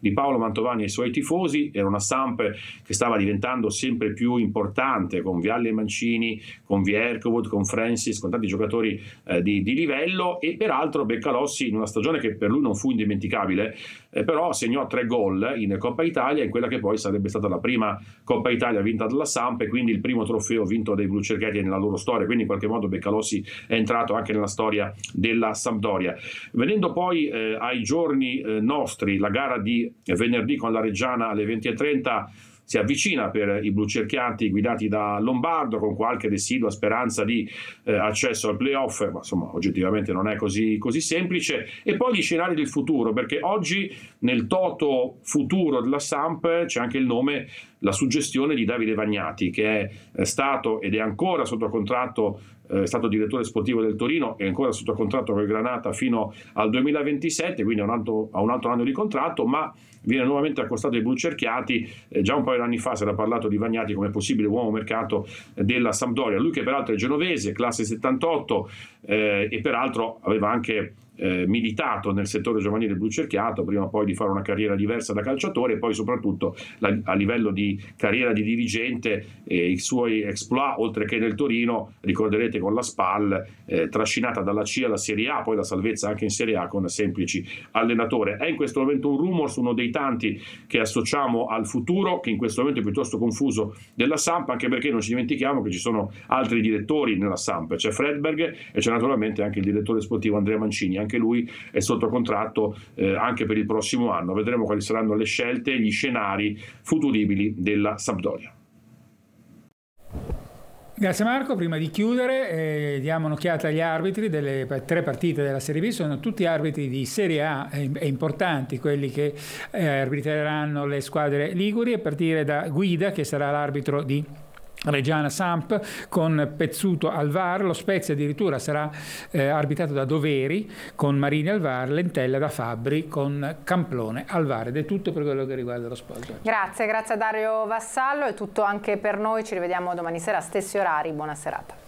di Paolo Mantovani e i suoi tifosi. Era una Samp che stava diventando sempre più importante, con Vialli e Mancini, con Vierkovud, con Francis, con tanti giocatori di livello, e peraltro Beccalossi, in una stagione che per lui non fu indimenticabile, però segnò 3 gol in Coppa Italia, in quella che poi sarebbe stata la prima Coppa Italia vinta dalla Samp e quindi il primo trofeo vinto dai blucerchiati nella loro storia, quindi in qualche modo Beccalossi è entrato anche nella storia della Sampdoria. Venendo poi ai giorni nostri, la gara di venerdì con la Reggiana alle 20:30 si avvicina per i blucerchiati guidati da Lombardo, con qualche residua speranza di accesso al playoff, ma insomma oggettivamente non è così semplice. E poi gli scenari del futuro, perché oggi nel toto futuro della Samp c'è anche il nome, la suggestione di Davide Vagnati, che è stato ed è ancora sotto contratto, è stato direttore sportivo del Torino, è ancora sotto contratto con il Granata fino al 2027, quindi ha un altro anno di contratto, ma viene nuovamente accostato ai blucerchiati. Già un paio di anni fa si era parlato di Vagnati come possibile uomo mercato della Sampdoria, lui che peraltro è genovese, classe 78, e peraltro aveva anche militato nel settore giovanile blucerchiato prima poi di fare una carriera diversa da calciatore, e poi soprattutto a livello di carriera di dirigente i suoi exploit, oltre che nel Torino, ricorderete con la SPAL, trascinata dalla C alla Serie A, poi la salvezza anche in Serie A con semplici allenatore. È in questo momento un rumors, uno dei tanti che associamo al futuro, che in questo momento è piuttosto confuso, della Samp, anche perché non ci dimentichiamo che ci sono altri direttori nella Samp, c'è Fredberg e c'è naturalmente anche il direttore sportivo Andrea Mancini, anche lui è sotto contratto anche per il prossimo anno. Vedremo quali saranno le scelte, gli scenari futuribili della Sampdoria. Grazie Marco. Prima di chiudere diamo un'occhiata agli arbitri delle 3 partite della Serie B. Sono tutti arbitri di Serie A e importanti quelli che arbitreranno le squadre liguri, a partire da Guida, che sarà l'arbitro di Reggiana Samp, con Pezzuto al VAR. Lo Spezia addirittura sarà arbitrato da Doveri, con Marini al VAR, Lentella da Fabbri, con Camplone al VAR. Ed è tutto per quello che riguarda lo sport. Grazie a Dario Vassallo, è tutto anche per noi, ci rivediamo domani sera a stessi orari, buona serata.